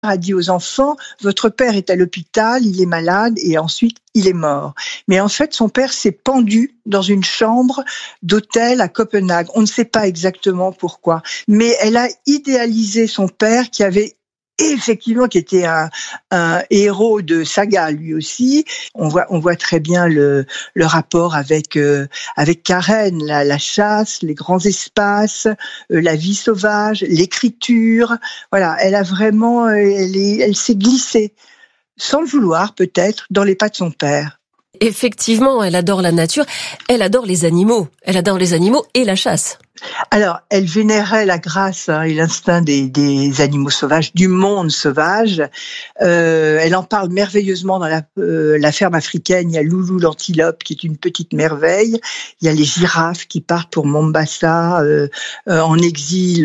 a dit aux enfants, votre père est à l'hôpital, il est malade et ensuite il est mort. Mais en fait, son père s'est pendu dans une chambre d'hôtel à Copenhague. On ne sait pas exactement pourquoi, mais elle a idéalisé son père qui avait effectivement, qui était un héros de saga lui aussi. On voit très bien le rapport avec Karen, la chasse, les grands espaces, la vie sauvage, l'écriture. Voilà, elle a vraiment, elle s'est glissée, sans le vouloir peut-être, dans les pas de son père. Effectivement, elle adore la nature, elle adore les animaux et la chasse. Alors, elle vénérait la grâce et l'instinct des animaux sauvages, du monde sauvage. Elle en parle merveilleusement dans la ferme africaine. Il y a Loulou l'antilope qui est une petite merveille. Il y a les girafes qui partent pour Mombasa en exil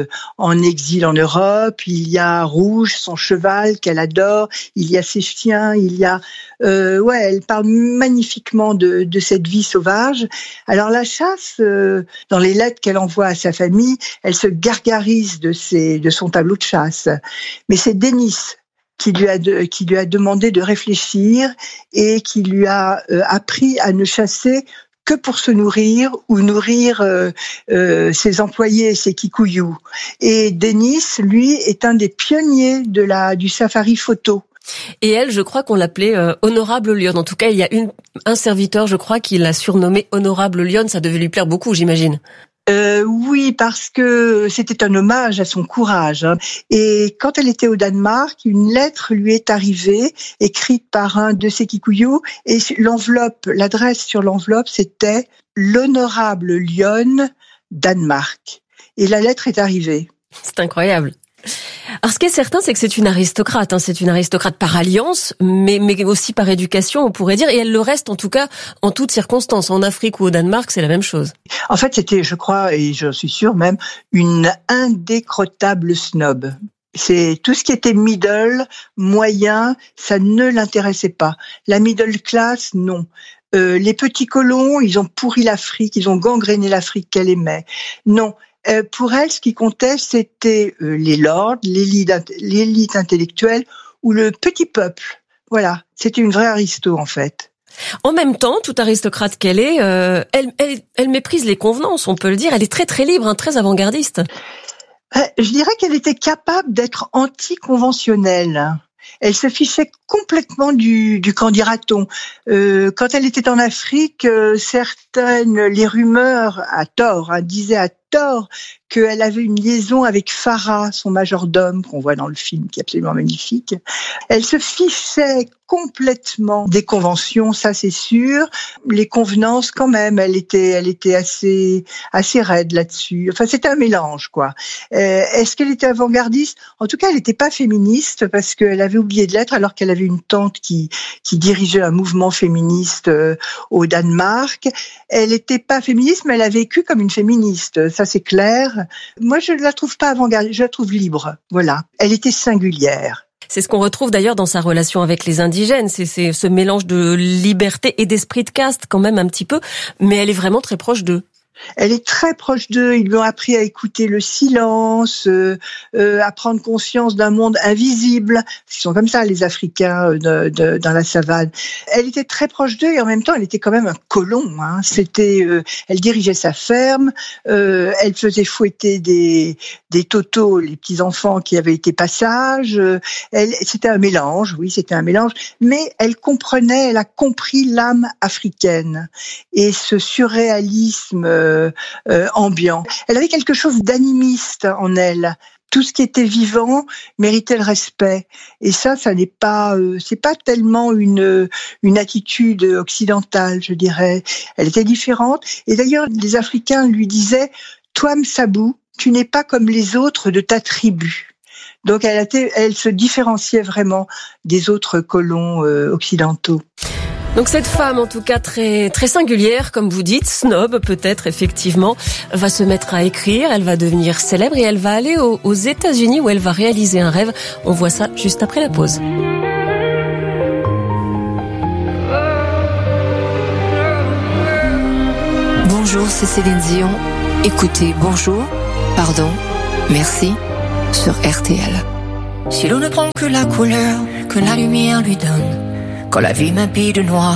en Europe. Il y a Rouge, son cheval qu'elle adore. Il y a ses chiens. Il y a elle parle magnifiquement de cette vie sauvage. Alors la chasse, dans les lettres qu'elle envoie à sa famille, elle se gargarise de son tableau de chasse. Mais c'est Denis qui lui a demandé de réfléchir et qui lui a appris à ne chasser que pour se nourrir ou nourrir ses employés, ses kikuyus. Et Denis, lui, est un des pionniers du safari photo. Et elle, je crois qu'on l'appelait Honorable Lionne. En tout cas, il y a un serviteur, je crois, qui l'a surnommée Honorable Lionne. Ça devait lui plaire beaucoup, j'imagine. Oui, parce que c'était un hommage à son courage. Et quand elle était au Danemark, une lettre lui est arrivée, écrite par un de ses kikuyus, et l'adresse sur l'enveloppe, c'était l'Honorable Lionne, Danemark. Et la lettre est arrivée. C'est incroyable. Alors, ce qui est certain, c'est que c'est une aristocrate. C'est une aristocrate par alliance, mais aussi par éducation, on pourrait dire. Et elle le reste, en tout cas, en toutes circonstances. En Afrique ou au Danemark, c'est la même chose. En fait, c'était, je crois, et je suis sûre même, une indécrottable snob. C'est tout ce qui était middle, moyen, ça ne l'intéressait pas. La middle class, non. Les petits colons, ils ont pourri l'Afrique, ils ont gangréné l'Afrique qu'elle aimait. Non. Pour elle, ce qui comptait, c'était les lords, l'élite intellectuelle ou le petit peuple. Voilà, c'était une vraie aristo en fait. En même temps, toute aristocrate qu'elle est, elle méprise les convenances, on peut le dire. Elle est très très libre, très avant-gardiste. Je dirais qu'elle était capable d'être anticonventionnelle. Elle se fichait complètement du candidaton. Quand elle était en Afrique, les rumeurs, à tort, disaient à tort qu'elle avait une liaison avec Farah, son majordome, qu'on voit dans le film, qui est absolument magnifique. Elle se fichait complètement des conventions, ça c'est sûr. Les convenances, quand même, elle était assez raide là-dessus. Enfin, c'était un mélange, quoi. Est-ce qu'elle était avant-gardiste? En tout cas, elle n'était pas féministe parce qu'elle avait oublié de l'être, alors qu'elle avait une tante qui dirigeait un mouvement féministe au Danemark. Elle n'était pas féministe, mais elle a vécu comme une féministe. Ça, c'est clair. Moi, je ne la trouve pas avant-gardiste, je la trouve libre. Voilà. Elle était singulière. C'est ce qu'on retrouve d'ailleurs dans sa relation avec les indigènes. C'est ce mélange de liberté et d'esprit de caste, quand même, un petit peu. Mais elle est vraiment très proche d'eux. Elle est très proche d'eux. Ils lui ont appris à écouter le silence, à prendre conscience d'un monde invisible. Ils sont comme ça, les Africains dans la savane. Elle était très proche d'eux et en même temps, elle était quand même un colon. Elle dirigeait sa ferme. Elle faisait fouetter des totos, les petits enfants qui avaient été pas sages. C'était un mélange, oui, c'était un mélange. Mais elle a compris l'âme africaine et ce surréalisme ambiant. Elle avait quelque chose d'animiste en elle. Tout ce qui était vivant méritait le respect. Et ça n'est pas, c'est pas tellement une attitude occidentale, je dirais. Elle était différente. Et d'ailleurs, les Africains lui disaient, toi, Msabou, tu n'es pas comme les autres de ta tribu. Donc, elle se différenciait vraiment des autres colons occidentaux. Donc cette femme, en tout cas très très singulière, comme vous dites, snob peut-être effectivement, va se mettre à écrire, elle va devenir célèbre et elle va aller aux États-Unis où elle va réaliser un rêve. On voit ça juste après la pause. Bonjour, c'est Céline Dion. Écoutez Bonjour, pardon, merci sur RTL. Si l'on ne prend que la couleur que la lumière lui donne, quand la vie m'habille de noir,